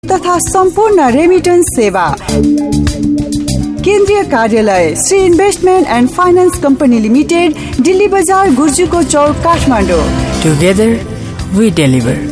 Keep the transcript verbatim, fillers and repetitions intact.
तथा सम्पूर्ण रेमिटेन्स सेवा। केन्द्रीय कार्यालय Shri investment and finance company limited, Delhi बजार, गुर्जुको चौक, काठमाडौँ। Together we deliver.